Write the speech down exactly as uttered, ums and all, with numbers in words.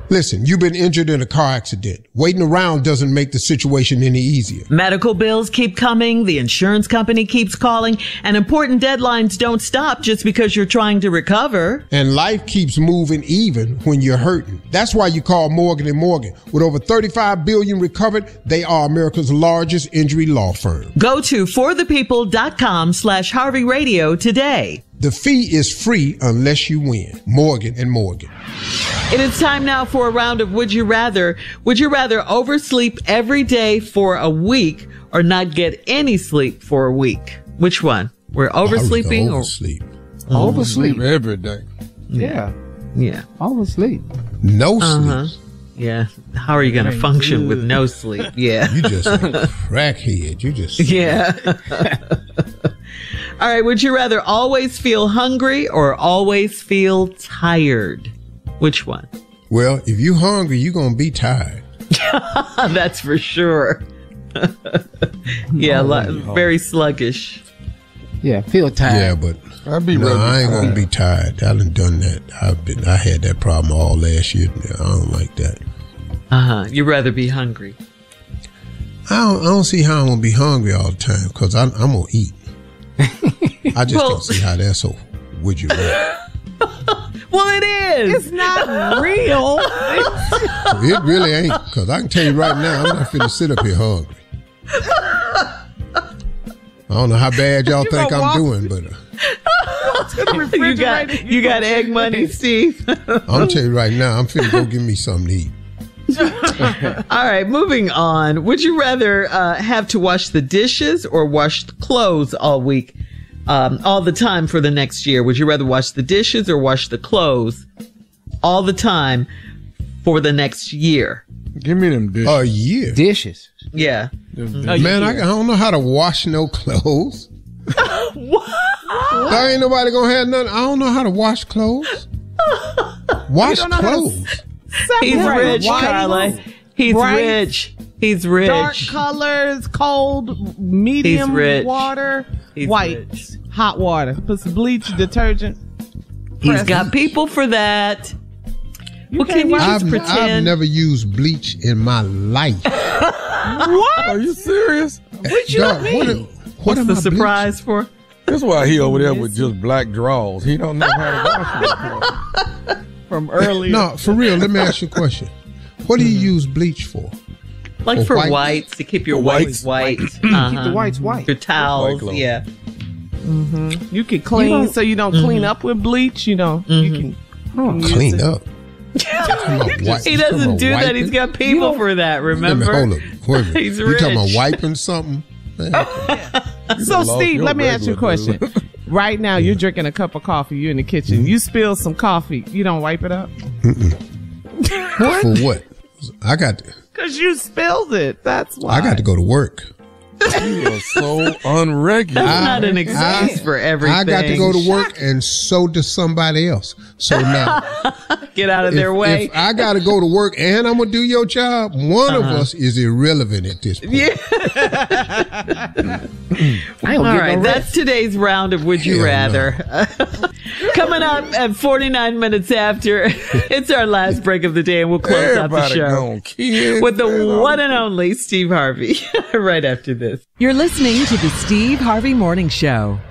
Listen, you've been injured in a car accident. Waiting around doesn't make the situation any easier. Medical bills keep coming, the insurance company keeps calling, and important deadlines don't stop just because you're trying to recover. And life keeps moving even when you're hurting. That's why you call Morgan and Morgan. With over thirty-five billion dollars recovered, they are America's largest injury law firm. Go to forthepeople.com slash Harvey Radio today. The fee is free unless you win. Morgan and Morgan. It is time now for a round of Would You Rather. Would you rather oversleep every day for a week or not get any sleep for a week? Which one? We're oversleeping or oversleep? Mm-hmm. Oversleep every day. Yeah. Yeah. Oversleep. No sleep. Uh-huh. Yeah. How are you going to function with no sleep? Yeah. You just a crackhead. You just. Yeah. All right. Would you rather always feel hungry or always feel tired? Which one? Well, if you're hungry, you're going to be tired. That's for sure. Yeah. Li- very sluggish. Yeah. Feel tired. Yeah, but I'd be no, ready I ain't to going to be tired. I done done that. I've been, I had that problem all last year. I don't like that. Uh-huh. You'd rather be hungry. I don't, I don't see how I'm going to be hungry all the time because I'm, I'm going to eat. I just Well- don't see how that's so. Would you rather? Well, it is. It's not real. It really ain't, because I can tell you right now, I'm not finna sit up here hungry. I don't know how bad y'all You think gonna I'm walk- doing, but uh, You got you got egg money, Steve. I'm gonna tell you right now, I'm finna go give me something to eat. All right, moving on. Would you rather uh, have to wash the dishes or wash the clothes all week, um, all the time for the next year? Would you rather wash the dishes or wash the clothes all the time for the next year? Give me them dishes. A year. Dishes. Yeah. Man, I, I don't know how to wash no clothes. What? There ain't nobody gonna have nothing. I don't know how to wash clothes. Wash don't know how to clothes. He's Separate rich, white, Carla. He's bright, rich. He's rich. Dark colors, cold, medium He's rich. water, He's white, rich. hot water. Put some bleach, detergent. He's press. got people for that. You Well, can't can you wash- just I've, pretend? I've never used bleach in my life. What? Are you serious? What you Dog, mean? what, what What's am the I surprise for? That's why he over there with just black drawers. He don't know how to wash them. From earlier. No, for real, let me ask you a question. What do you use bleach for? Like For for whites? whites, to keep your For whites white. whites. Uh-huh. Keep the whites white. Your towels, White clothes. yeah. You can clean You don't- so you don't clean up with bleach. You know, you can. Oh, use clean it. up. Talking about wipe- He you talking doesn't about do that. wiping? He's got people for that, Wait a minute, remember? hold up. Wait a minute. He's You talking about rich. wiping something? Man, So, lost Steve, your let me ask you a regular question. Right now, you're drinking a cup of coffee. You're in the kitchen. You spill some coffee. You don't wipe it up? for what? I got to, Because you spilled it. That's why. I got to go to work. You are so unregular. That's not an excuse I- for everything. I got to go to work, and so does somebody else. So now, Get out of their if, way. if I got to go to work and I'm gonna do your job, one of us is irrelevant at this point. Yeah. I don't All get right, no that's rest. today's round of Would You Hell Rather. Coming up at forty-nine minutes after, it's our last break of the day, and we'll close out the Everybody show gone, kids. with the man, one and only Steve Harvey right after this. You're listening to the Steve Harvey Morning Show.